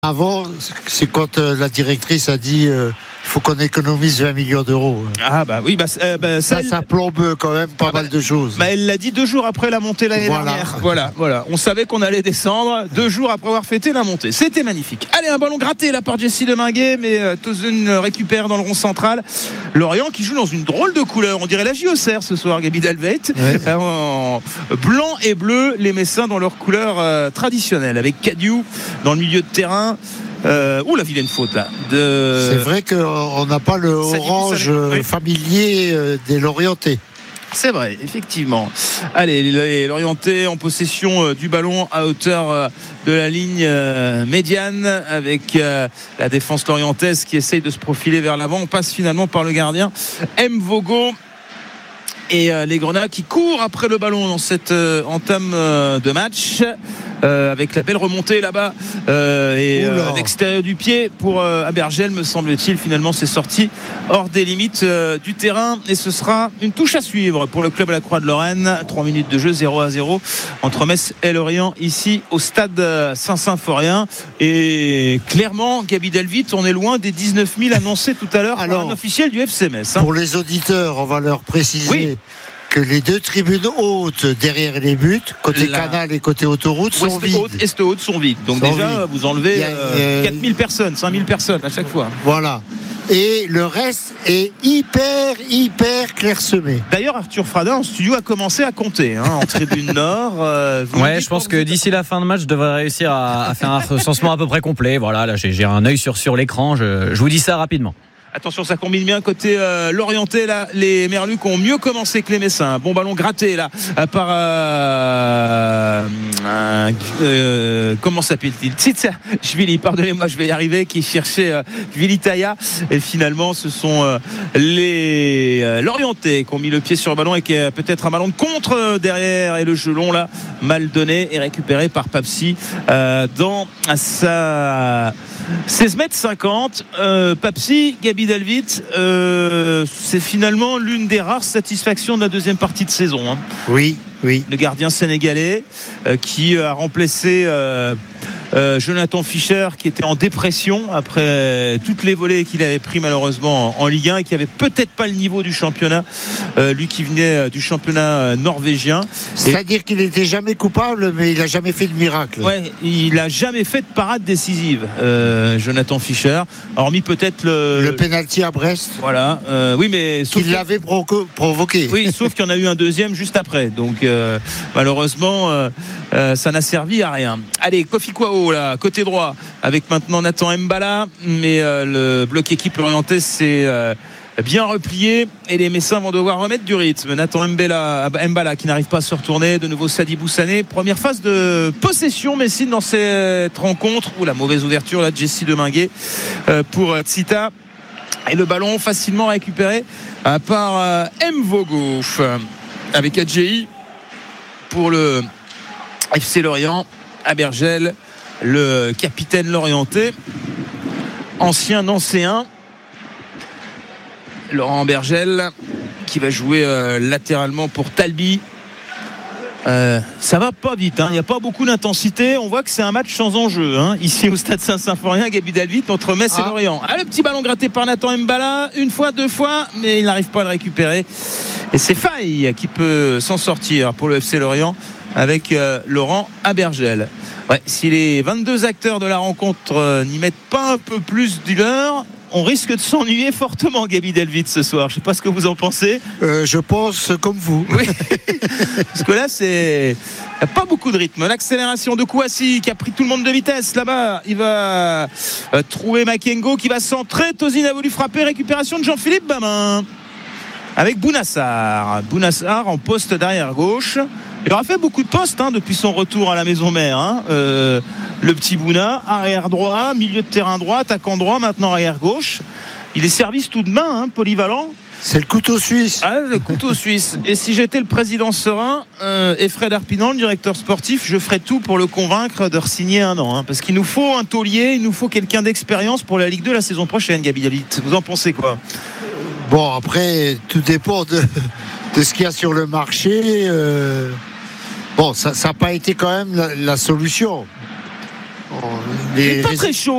Avant, c'est quand la directrice a dit il faut qu'on économise 20 millions d'euros. Ah bah oui, ça plombe quand même pas mal de choses. Elle l'a dit 2 jours après la montée l'année dernière. Voilà. On savait qu'on allait descendre 2 jours après avoir fêté la montée. C'était magnifique. Allez, un ballon gratté là par Jessie Deminguet, mais Tozen récupère dans le rond central. Lorient qui joue dans une drôle de couleur. On dirait la JOCR ce soir, Gaby Delvet. Ouais. En blanc et bleu, les Messins dans leur couleur traditionnelle, avec Cadieux dans le milieu de terrain. La vilaine faute là. C'est vrai qu'on n'a pas le orange familier des Lorientais. C'est vrai, effectivement. Allez, les Lorientais en possession du ballon à hauteur de la ligne médiane, avec la défense lorientaise qui essaye de se profiler vers l'avant. On passe finalement par le gardien Mvogo. Et les Grenats qui courent après le ballon dans cette entame de match, avec la belle remontée là-bas et l'extérieur du pied pour Abergel, me semble-t-il. Finalement, c'est sorti hors des limites du terrain, et ce sera une touche à suivre pour le club à la Croix de Lorraine. 3 minutes de jeu, 0-0 entre Metz et Lorient, ici au stade Saint-Symphorien. Et clairement, Gaby Delvit, on est loin des 19 000 annoncés tout à l'heure par un officiel du FC Metz. Pour les auditeurs, on va leur préciser que les 2 tribunes hautes derrière les buts, côté canal et côté autoroute, sont vides. Est haute sont vides. Donc déjà, vous enlevez 4000 personnes, 5000 personnes à chaque fois. Voilà. Et le reste est hyper clairsemé. D'ailleurs, Arthur Fradin en studio a commencé à compter en tribune nord. Je pense que d'ici la fin de match, je devrais réussir à faire un recensement à peu près complet. Voilà, là j'ai un œil sur l'écran. Je vous dis ça rapidement. Attention, ça combine bien côté Lorientais là. Les Merlucs ont mieux commencé que les Messins. Bon ballon gratté là par comment s'appelle-t-il, Tsitsashvili, pardonnez-moi, je vais y arriver, qui cherchait Vilitaya, et finalement ce sont les Lorientais qui ont mis le pied sur le ballon, et qui a peut-être un ballon de contre derrière, et le gelon là mal donné et récupéré par Papsi dans sa 16,50 m. Papsi, Gaby Delvit, c'est finalement l'une des rares satisfactions de la deuxième partie de saison. Oui. Le gardien sénégalais qui a remplacé Jonathan Fischer, qui était en dépression après toutes les volées qu'il avait pris malheureusement en Ligue 1, et qui avait peut-être pas le niveau du championnat, lui qui venait du championnat norvégien. C'est-à-dire qu'il n'était jamais coupable, mais il n'a jamais fait de miracle. Il n'a jamais fait de parade décisive, Jonathan Fischer, hormis peut-être le pénalty à Brest. Voilà, mais qu'il l'avait provoqué. Oui, sauf qu'il y en a eu un deuxième juste après. Donc malheureusement, ça n'a servi à rien. Allez, Kofi Kwao là, côté droit, avec maintenant Nathan Mbala, mais le bloc équipe orienté s'est bien replié, et les Messins vont devoir remettre du rythme. Nathan Mbala qui n'arrive pas à se retourner. De nouveau Sadibou Sané. Première phase de possession messine dans cette rencontre. La mauvaise ouverture là de Jessie Deminguet pour Tsita, et le ballon facilement récupéré par Mvogo, avec Adjei pour le FC Lorient. Abergel, le capitaine lorientais, ancien nancéen, Laurent Abergel, qui va jouer latéralement pour Talbi. Ça va pas vite, il n'y a pas beaucoup d'intensité. On voit que c'est un match sans enjeu ici au stade Saint-Symphorien, Gaby Delvit, entre Metz et Lorient. Le petit ballon gratté par Nathan Mbala, 1 fois, 2 fois, mais il n'arrive pas à le récupérer, et c'est Faye qui peut s'en sortir pour le FC Lorient avec Laurent Abergel. Si les 22 acteurs de la rencontre n'y mettent pas un peu plus du leur, on risque de s'ennuyer fortement, Gaby Delvit, ce soir. Je ne sais pas ce que vous en pensez. Je pense comme vous. Oui. Parce que là, il n'y a pas beaucoup de rythme. L'accélération de Kouassi, qui a pris tout le monde de vitesse là-bas. Il va trouver Makengo, qui va centrer. Tozin a voulu frapper. Récupération de Jean-Philippe Bamin avec Bounassar en poste d'arrière gauche. Il aura fait beaucoup de postes depuis son retour à la maison mère. Le petit Bouna, arrière droit, milieu de terrain droit, attaquant droit, maintenant arrière gauche. Il est service tout de main, polyvalent. C'est le couteau suisse. Le couteau suisse. Et si j'étais le président Serein et Fred Arpinan, le directeur sportif, je ferais tout pour le convaincre de re-signer 1 an. Parce qu'il nous faut un taulier, il nous faut quelqu'un d'expérience pour la Ligue 2 la saison prochaine, Gaby Delvit. Vous en pensez quoi ? Bon, après, tout dépend de ce qu'il y a sur le marché. Ça n'a pas été quand même la solution. Il n'est pas très chaud.